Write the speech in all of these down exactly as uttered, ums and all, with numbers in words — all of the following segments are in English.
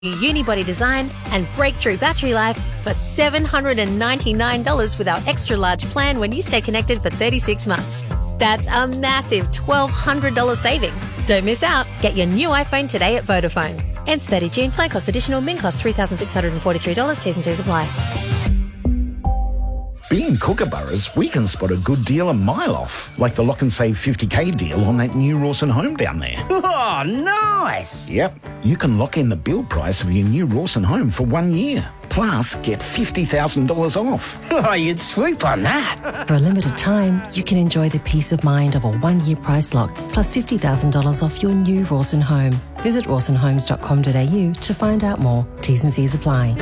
Unibody design and breakthrough battery life for seven hundred ninety-nine dollars with our extra large plan when you stay connected for thirty-six months. That's a massive twelve hundred dollars saving. Don't miss out. Get your new iPhone today at Vodafone. Ends thirtieth of June. Plan cost additional. Min cost three thousand six hundred forty-three dollars. T's and C's apply. Being Kookaburras, we can spot a good deal a mile off, like the lock and save fifty K deal on that new Rawson home down there. Oh, nice! Yep, you can lock in the build price of your new Rawson home for one year. Plus, get fifty thousand dollars off. Oh, you'd swoop on that. For a limited time, you can enjoy the peace of mind of a one-year price lock, plus fifty thousand dollars off your new Rawson home. Visit rawson homes dot com dot a u to find out more. T's and C's apply.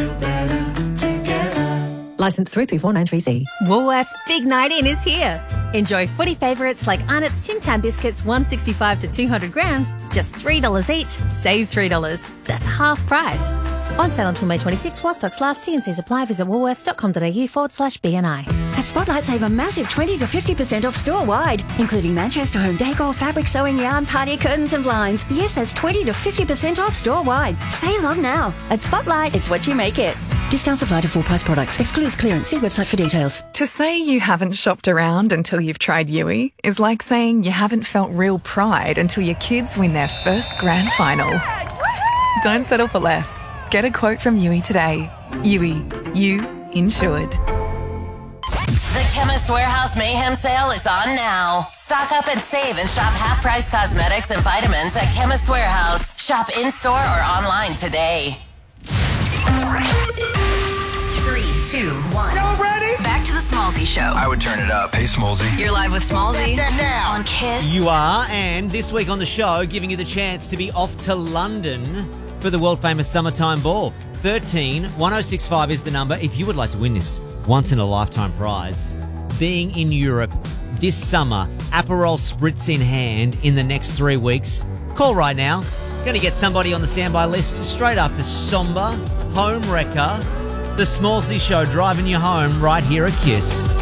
Licence three three four nine three C. Woolworths Big Night In is here. Enjoy footy favourites like Arnott's Tim Tam biscuits, one sixty-five to two hundred grams, just three dollars each. Save three dollars. That's half price. On sale until May twenty-sixth while stocks last. T and C's apply. Visit woolworths dot com dot a u forward slash B N I. At Spotlight, save a massive twenty to fifty percent off store-wide, including Manchester home decor, fabric, sewing, yarn, party curtains and blinds. Yes, that's twenty to fifty percent off store-wide. Save on now. At Spotlight, it's what you make it. Discounts apply to full-price products. Excludes clearance. See website for details. To say you haven't shopped around until you've tried Yui is like saying you haven't felt real pride until your kids win their first grand final. Don't settle for less. Get a quote from Yui today. Yui, you insured. The Chemist Warehouse Mayhem Sale is on now. Stock up and save and shop half-price cosmetics and vitamins at Chemist Warehouse. Shop in-store or online today. Three, two, one. Y'all ready? Back to the Smallzy Show. I would turn it up. Hey, Smallzy. You're live with Smallzy now on Kiss. You are, and this week on the show, giving you the chance to be off to London for the world-famous Summertime Ball. thirteen one oh six five is the number if you would like to win this once-in-a-lifetime prize. Being in Europe this summer, Aperol Spritz in hand in the next three weeks. Call right now. Going to get somebody on the standby list straight after Somber, Home Wrecker, the Smallzy Show driving you home right here at Kiss.